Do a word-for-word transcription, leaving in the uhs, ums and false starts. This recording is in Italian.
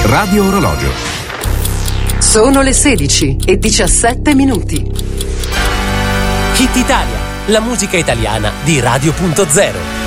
Radio Orologio. Sono le sedici e diciassette minuti. Hit Italia, la musica italiana di Radio punto zero.